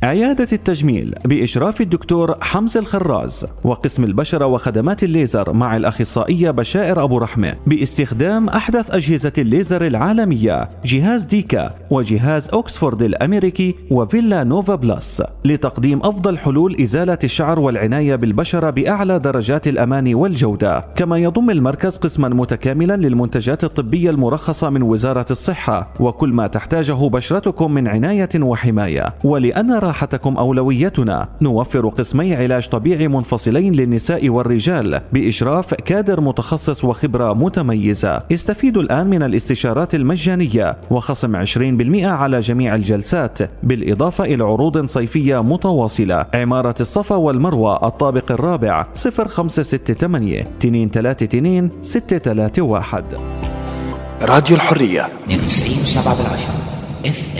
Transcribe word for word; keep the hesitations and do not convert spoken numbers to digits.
عيادة التجميل بإشراف الدكتور حمزة الخراز، وقسم البشرة وخدمات الليزر مع الأخصائية بشائر أبو رحمة، باستخدام أحدث أجهزة الليزر العالمية، جهاز ديكا وجهاز أوكسفورد الأمريكي وفيلا نوفا بلس، لتقديم أفضل حلول إزالة الشعر والعناية بالبشرة بأعلى درجات الأمان والجودة. كما يضم المركز قسما متكاملا للمنتجات الطبية المرخصة من وزارة الصحة، وكل ما تحتاجه بشرتكم من عناية وحماية. ولأن راحتكم أولويتنا، نوفر قسمي علاج طبيعي منفصلين للنساء والرجال بإشراف كادر متخصص وخبرة متميزة. استفيدوا الآن من الاستشارات المجانية وخصم عشرين بالمئة على جميع الجلسات، بالإضافة إلى عروض صيفية متواصلة. عمارة الصفا والمروة، الطابق الرابع، صفر خمسة ستة ثمانية اثنين ثلاثة اثنين ستة ثلاثة واحد. راديو الحرية اثنين وتسعين وسبعة بالعشرة اف